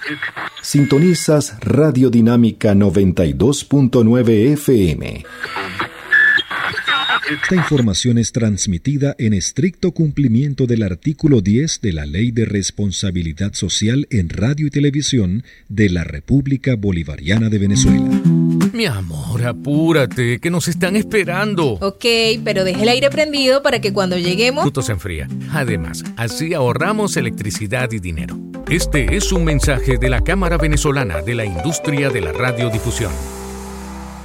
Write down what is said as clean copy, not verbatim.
Sintonizas Radiodinámica 92.9 FM. Esta información es transmitida en estricto cumplimiento del artículo 10 de la Ley de Responsabilidad Social en Radio y Televisión de la República Bolivariana de Venezuela. Mi amor, apúrate, que nos están esperando. Ok, pero deje el aire prendido para que cuando lleguemos... Fruto se enfría. Además, así ahorramos electricidad y dinero. Este es un mensaje de la Cámara Venezolana de la Industria de la Radiodifusión.